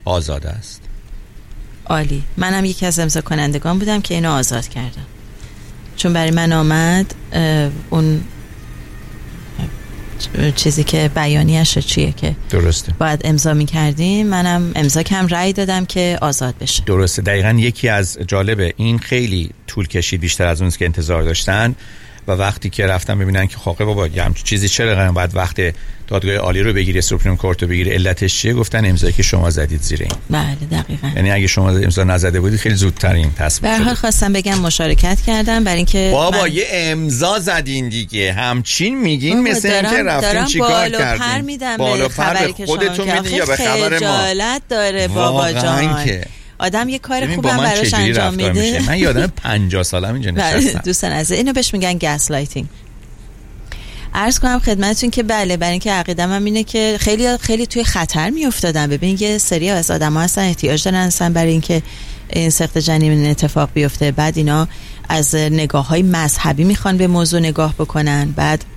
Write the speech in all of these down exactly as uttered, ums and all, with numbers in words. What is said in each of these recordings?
آزاد است. عالی. منم یکی از امضا کنندگان بودم که اینو آزاد کردم، چون برای من آمد اون چیزی که بیانیه‌اش چیه که درسته باید امضا می‌کردیم، منم امضا کم رأی دادم که آزاد بشه. درسته. دقیقاً یکی از جالبه این خیلی طول کشید، بیشتر از اون که انتظار داشتن، و وقتی که رفتن ببینن که خاقه بابا یه همچین چیزی چرا بعد وقت دادگاه عالی رو بگیری، سوپریم کورت رو بگیری، علتش چیه؟ گفتن امضایی که شما زدید زیر این. بله دقیقاً. یعنی اگه شما امضا نزده بودید خیلی زودتر این تصمیم. به هر حال خواستم بگم مشارکت کردم برای اینکه بابا من... یه امضا زدین دیگه، همچین میگین مثل اینکه رفتین چیکار کردین؟ پر میدم بالا به خبری که خودتون میدین یا به خبر ما؟ خجالت داره بابا جان. آدم یه کار خوبم براش انجام میده. من یادم پنجاه سالم اینجا نشستم. دوستان عزیز، اینو بهش میگن گس لایتینگ. عرض کنم خدمتتون که بله، برای اینکه عقیده‌م هم اینه که خیلی خیلی توی خطر میافتادن. ببین یه سری از آدم‌ها هستن احتیاج دارن اصلا برای اینکه این سقط جنین اتفاق بیفته، بعد اینا از نگاه‌های مذهبی میخوان به موضوع نگاه بکنن، بعد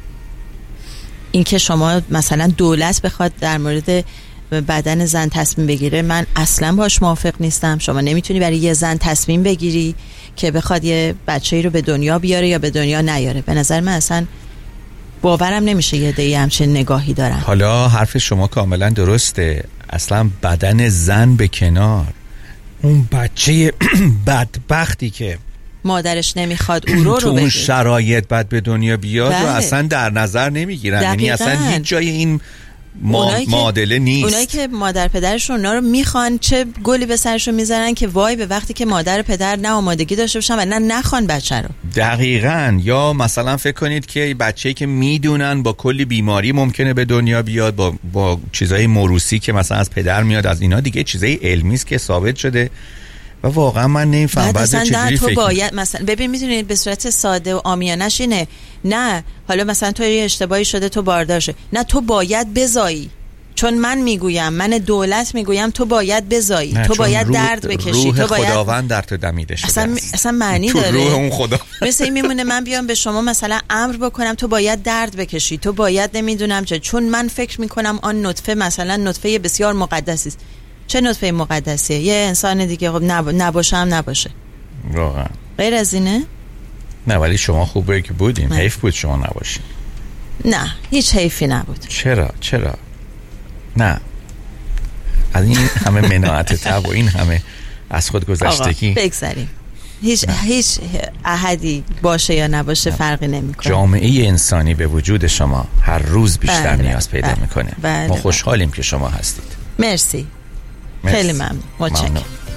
اینکه شما مثلا دولت بخواد در مورد بدن زن تصمیم بگیره، من اصلا باش موافق نیستم. شما نمیتونی برای یه زن تصمیم بگیری که بخواد یه بچه‌ای رو به دنیا بیاره یا به دنیا نیاره. به نظر من اصلا باورم نمیشه یه عده‌ای همچین نگاهی دارن. حالا حرف شما کاملا درسته، اصلا بدن زن به کنار، اون بچه بدبختی که مادرش نمیخواد او رو رو تو بگیر، اون شرایط بعد به دنیا بیاد بله. و اصلا در نظر نمیگیرن. یعنی اصلا هیچ جای این ما... معادله نیست. اونایی که مادر پدرشون اونا رو میخوان چه گلی به سرشون میزنن که وای به وقتی که مادر پدر نه آمادگی داشته باشن و نه نخوان بچه رو. دقیقاً. یا مثلا فکر کنید که بچه‌ای که میدونن با کلی بیماری ممکنه به دنیا بیاد، با با چیزای موروثی که مثلا از پدر میاد، از اینا دیگه چیزای علمی است که ثابت شده و واقعا من نمیفهم بعد چجوری تو فکر باید مثلا ببین میدونید به صورت ساده و عامیانش اینه، نه حالا مثلا تو یه اشتباهی شده تو باردار شد، نه تو باید بزایی، چون من میگویم، من دولت میگویم تو باید بزایی، تو باید روح، درد بکشی، روح تو باید خداوند در تو دمیده شده اصلا است. اصلا معنی تو داره روح اون خدا. مثل این میمونه من بیام به شما مثلا امر بکنم تو باید درد بکشی، تو باید نمیدونم چه، چون من فکر میکنم آن نطفه مثلا نطفه بسیار مقدسی است. چه نطفه مقدسیه؟ یه انسان دیگه خب نب... نباشه هم نباشه. واقعا غیر از اینه؟ نه ولی شما خوبه که بودین. حیف بود شما نباشین. نه هیچ حیفی نبود. چرا؟ چرا؟ نه از این همه مناعت طب و این همه از خود گذشتگی بگذاریم. هیچ نه. هیچ احدی باشه یا نباشه نه. فرقی نمیکنه. جامعه انسانی به وجود شما هر روز بیشتر بله. نیاز پیدا بله. میکنه. بله. ما خوشحالیم که شما هستید. مرسی. مرسی. خیلی ممنون. متشکرم.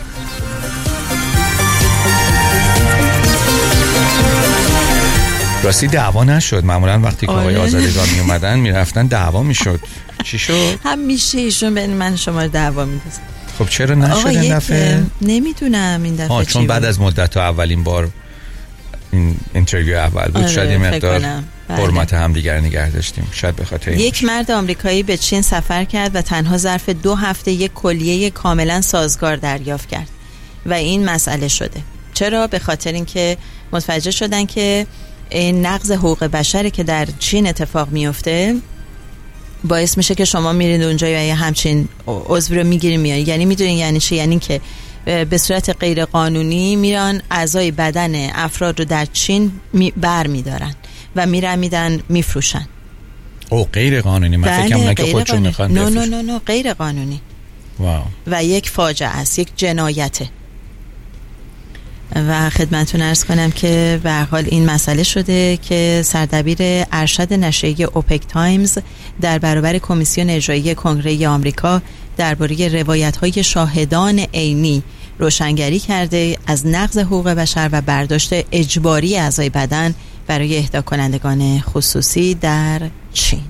راستی دعوا نشد. معمولا وقتی که آقای آزادگان می اومدن میرفتن دعوا میشد. چی شد؟ همیشه ایشون بین من شما دعوا می‌دازن. خب چرا نشد این دفعه؟ نمیدونم این دفعه چون بعد از مدت اولین بار این اینترویو اول بود. آره، شاید این مقدار حرمت هم دیگر نگه داشتیم. شاید به خاطر یک مرد آمریکایی به چین سفر کرد و تنها ظرف دو هفته یک کلیه کاملا سازگار دریافت کرد و این مسئله شده. چرا؟ به خاطر اینکه متوجه شدن که این نقض حقوق بشری که در چین اتفاق میفته باعث میشه که شما میرید اونجا یا یه همچین عضو رو میگیرین میارین. یعنی میدونین یعنی چی؟ یعنی که به صورت غیر قانونی میرن اعضای بدن افراد رو در چین می بر میدارن و میرن میدن میفروشن. او غیر قانونی؟ من فکر کنم که خودشون میخوان بفروشن. نه نه نه غیر قانونی. واو. و یک فاجعه است، یک جنایته. و خدمتتون عرض کنم که به هر حال این مسئله شده که سردبیر ارشد نشریه اوپک تایمز در برابر کمیسیون اجرایی کنگره آمریکا درباره روایت‌های شاهدان عینی روشنگری کرده از نقض حقوق بشر و برداشت اجباری اعضای بدن برای اهدا کنندگان خصوصی در چین.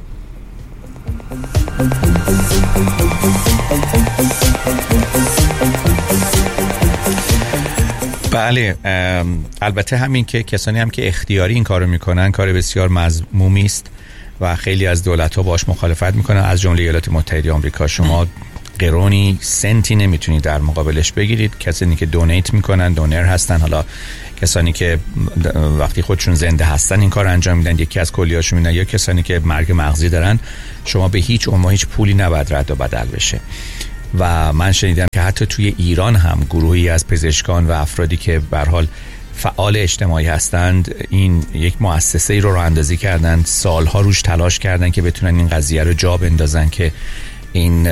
بله، البته همین که کسانی هم که اختیاری این کارو میکنن کار بسیار مذمومی است و خیلی از دولت‌ها باش مخالفت میکنن، از جمله ایالات متحده آمریکا. شما قرونی سنتی نمیتونید در مقابلش بگیرید. کسانی که دونیت میکنن، دونر هستن، حالا کسانی که وقتی خودشون زنده هستن این کار انجام میدن، یکی از کلیه‌هاشون میدن، یا کسانی که مرگ مغزی دارن، شما به هیچ عنوان هیچ پولی نباید رد و بدل بشه. و من شنیدم که حتی توی ایران هم گروهی از پزشکان و افرادی که به هر حال فعال اجتماعی هستند این یک مؤسسه ای رو راه اندازی کردن، سالها روش تلاش کردن که بتونن این قضیه رو جا بندازن که این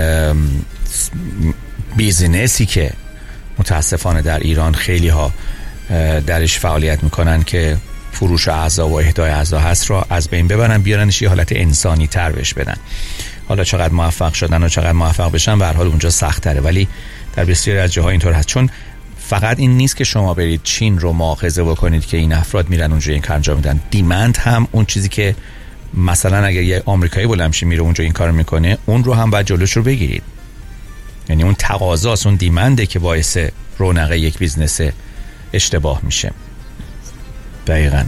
بیزینسی که متاسفانه در ایران خیلی ها درش فعالیت میکنن که فروش اعضا و اهدای اعضا هست رو از بین ببرن، بیارنش یه حالت انسانی تر بهش بدن. حالا چقدر موفق شدن و چقدر موفق بشن به هر حال اونجا سخت تره، ولی در بسیاری از جاها اینطور هست. چون فقط این نیست که شما برید چین رو مؤاخذه بکنید که این افراد میرن اونجا این کار انجام میدن. دیمند هم اون چیزی که مثلا اگر یه آمریکایی بلند شه میره اونجا این کارو میکنه، اون رو هم باید جلوش رو بگیرید. یعنی اون تقاضاست، اون دیمنده که باعث رونق یک بیزنس اشتباه میشه. دقیقاً.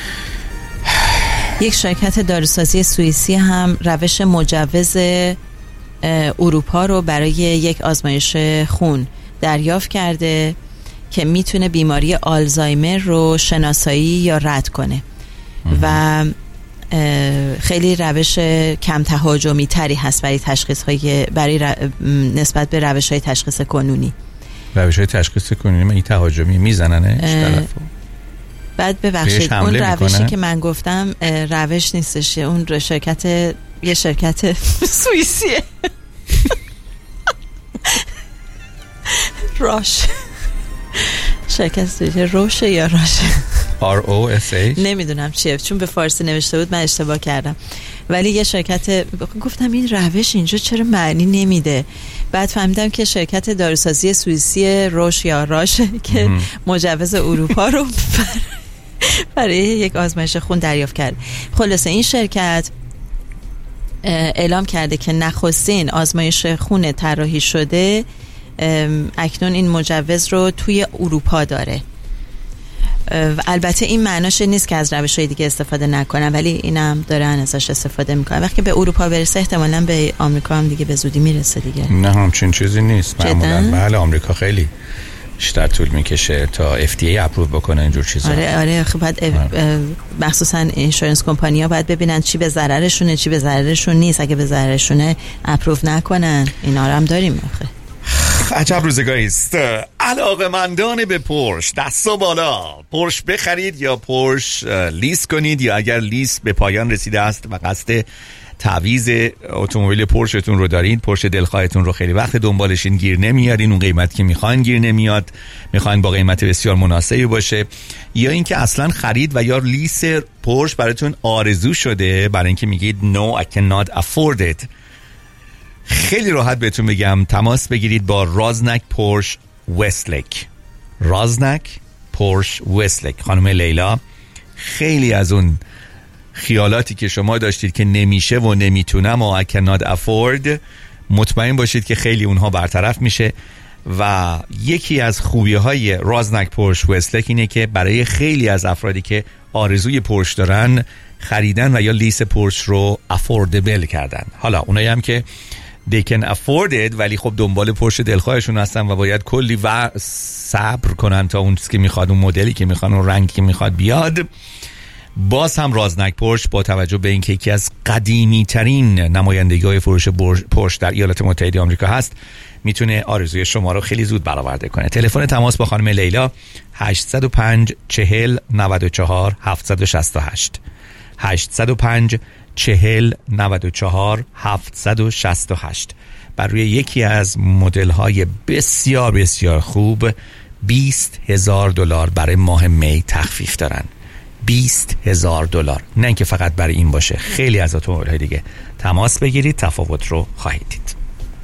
یک شرکت داروسازی سوئیسی هم روش مجوز اروپا رو برای یک آزمایش خون دریافت کرده که میتونه بیماری آلزایمر رو شناسایی یا رد کنه و خیلی روش کم تهاجمی تری هست برای تشخیص های برای ر... نسبت به روش های تشخیص کنونی. روش های تشخیص کنونی من این تهاجمی میزننه بعد ببخشید اون روشی که من گفتم روش نیستش، اون شرکت یه شرکت سوئیسیه راش شرکت سوئیسی روشه یا راشه آر او اس ایچ نمیدونم چیه، چون به فارسی نوشته بود من اشتباه کردم، ولی یه شرکت گفتم این روش اینجا چرا معنی نمیده. بعد فهمیدم که شرکت داروسازی سوئیسی روش یا راشه که مجوز اروپا رو برای یک آزمایش خون دریافت کرد. خلاصه این شرکت اعلام کرده که نخستین آزمایش خون طراحی شده اکنون این مجوز رو توی اروپا داره. البته این معناش نیست که از روش‌های دیگه استفاده نکنن، ولی اینم دارن ازش استفاده میکنن. وقتی به اروپا برسه احتمالاً به آمریکا هم دیگه به زودی میرسه دیگه. نه همچین چیزی نیست معمولاً. بله آمریکا خیلی بیشتر طول میکشه تا اف دی ای اپروو بکنه اینجور چیزا. آره آره خب بعد مخصوصا اینشورنس کمپانی‌ها باید ببینن چی به ضررشونه چی به ضررشون نیست. اگه به ضررشونه اپروو نکنن. اینا رو هم داریم آخه. عجب روزگاری است. علاقه‌مندان به پورش دستا بالا، پورش بخرید یا پورش لیست کنید، یا اگر لیست به پایان رسیده است و قصد تعویض اتومبیل پورشتون رو دارین، پورش دلخواهتون رو خیلی وقت دنبالشین گیر نمیارین، اون قیمت که میخواین گیر نمیاد، میخواین با قیمت بسیار مناسبی باشه، یا اینکه اصلا خرید و یا لیست پورش براتون آرزو شده برای اینکه میگید no I cannot afford it. خیلی راحت بهتون بگم تماس بگیرید با رازنک پورش وستلک. رازنک پورش وستلک. خانم لیلا، خیلی از اون خیالاتی که شما داشتید که نمیشه و نمیتونم و I cannot afford، مطمئن باشید که خیلی اونها برطرف میشه. و یکی از خوبی های رازنک پورش وستلک اینه که برای خیلی از افرادی که آرزوی پورش دارن خریدن و یا لیس پورش رو افوردبل کردن. حالا اونایی هم که they can afford it ولی خب دنبال پورش دلخواهشون هستن و باید کلی و صبر کنن تا اون چیزی که میخواد، اون مدلی که میخوان، اون رنگی که میخواد بیاد، باز هم رازنک پورش با توجه به اینکه یکی از قدیمی ترین نمایندگی‌های فروش پورش در ایالات متحده آمریکا هست، میتونه آرزوی شما رو خیلی زود برآورده کنه. تلفن تماس با خانم لیلا هشت صفر پنج چهل نود و چهار هفتصد و شصت و هشت هشت صفر پنج چهل نود و چهار هفتصد و شصت و هشت. بر روی یکی از مدل‌های بسیار بسیار خوب بیست هزار دلار برای ماه می تخفیف دارن. بیست هزار دلار. نه اینکه فقط برای این باشه، خیلی از اتومبیل‌های دیگه. تماس بگیرید، تفاوت رو خواهید دید.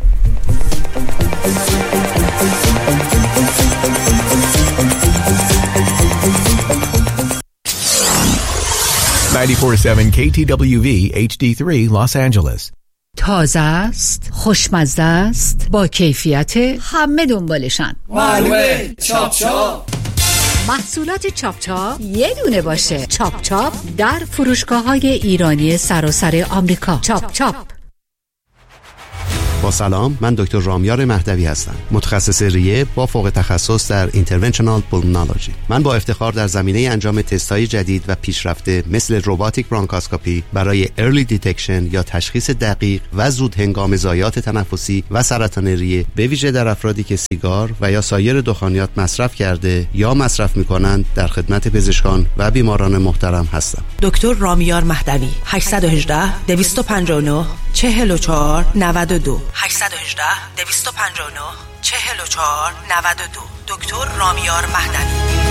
نود و چهار ممیز هفت کی تی دبلیو وی اچ دی سه Los Angeles. تازه است، خوشمزه است، با کیفیت، همه دنبالشن. معلومه چاپ چاپ. محصولات چاپ چاپ یه دونه باشه. چاپ چاپ در فروشگاه‌های ایرانی سراسر آمریکا. چاپ چاپ. با سلام، من دکتر رامیار مهدوی هستم، متخصص ریه با فوق تخصص در اینترونشنال پولمونولوژی. من با افتخار در زمینه انجام تست‌های جدید و پیشرفته مثل روباتیک برانکاسکوپی برای ارلی دیتکشن یا تشخیص دقیق و زود هنگام ضایعات تنفسی و سرطان ریه، به ویژه در افرادی که سیگار و یا سایر دخانیات مصرف کرده یا مصرف می‌کنند، در خدمت پزشکان و بیماران محترم هستم. دکتر رامیار مهدوی، هشت یک هشت دویست و پنجاه و نه چهل و چهار نود و دو هشت یک هشت دویست و پنجاه و نه چهل و چهار نود و دو. دکتر رامیار مهدوی.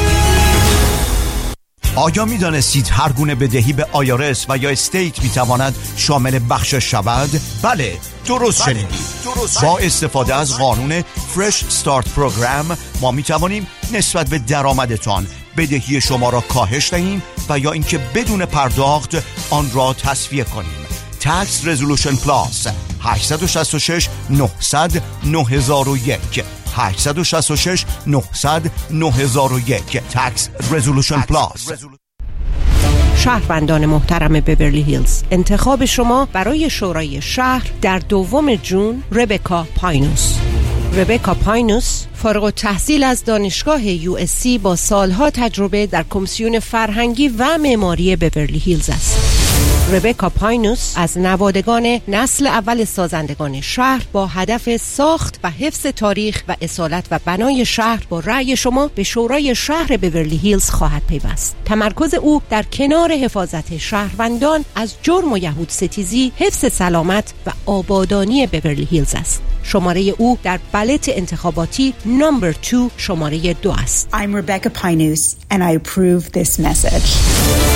آیا می دانستید هر گونه بدهی به آیارس و یا استیت می تواند شامل بخشش شود؟ بله، درست شنیدید. با استفاده از قانون فرش استارت پروگرام ما می توانیم نسبت به درآمدتان بدهی شما را کاهش دهیم و یا اینکه بدون پرداخت آن را تصفیه کنیم. Tax Resolution Plus هشت شش شش نه صفر صفر نه صفر یک هشت شش شش نه صفر صفر نه صفر یک Tax Resolution Plus. شهروندان محترم بیورلی هیلز، انتخاب شما برای شورای شهر در دوم جون ربکا پاینوس. ربکا پاینوس فارغ التحصیل از دانشگاه یو اس سی با سالها تجربه در کمیسیون فرهنگی و معماری بیورلی هیلز است. ربکا پاینوس از نوادگان نسل اول سازندگان شهر با هدف ساخت و حفظ تاریخ و اصالت و بنای شهر با رأی شما به شورای شهر بیورلی هیلز خواهد پیوست. تمرکز او در کنار حفاظت شهروندان از جرم و یهود ستیزی، حفظ سلامت و آبادانی بیورلی هیلز است. شماره او در بالت انتخاباتی نمبر دو شماره دو است. I'm Rebecca Pinus and I approve this message.